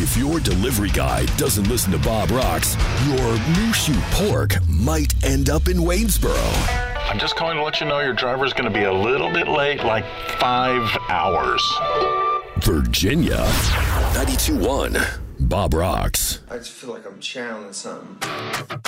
If your delivery guy doesn't listen to Bob Rocks, your Mushu pork might end up in Waynesboro. I'm just calling to let you know your driver's going to be a little bit late, like 5 hours. Virginia, 92.1 Bob Rocks. I just feel like I'm channeling something.